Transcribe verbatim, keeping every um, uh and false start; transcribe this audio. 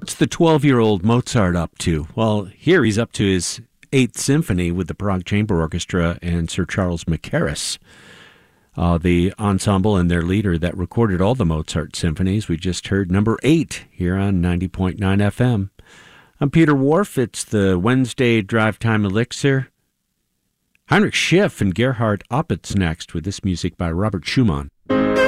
What's the twelve-year-old Mozart up to? Well, here he's up to his Eighth Symphony with the Prague Chamber Orchestra and Sir Charles Mackerras, uh, the ensemble and their leader that recorded all the Mozart symphonies. We just heard number eight here on ninety point nine F M. I'm Peter Wharf. It's the Wednesday Drive Time Elixir. Heinrich Schiff and Gerhard Opitz next with this music by Robert Schumann.